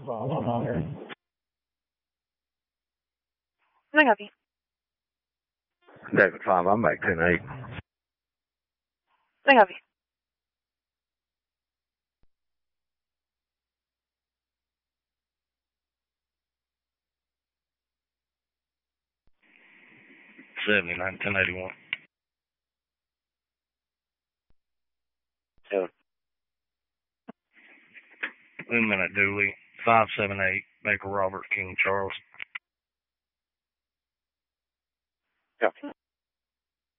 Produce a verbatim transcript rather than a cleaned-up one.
I copy. David five, I'm back ten eight. I copy. seventy-nine, ten eighty-one. Seven. One minute, Dooley. five seven eight, Baker Robert, King Charles. Copy.